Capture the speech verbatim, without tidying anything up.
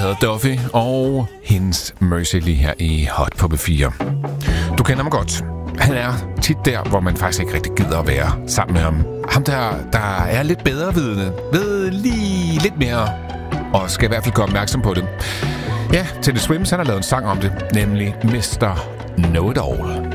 hedder Duffy, og hendes Mercy lige her i Hot på B fire. Du kender ham godt. Han er tit der, hvor man faktisk ikke rigtig gider at være sammen med ham. Ham der, der er lidt bedre vidende, ved lige lidt mere, og skal i hvert fald gøre opmærksom på det. Ja, Teddy Swims, han har lavet en sang om det, nemlig mister Know It All.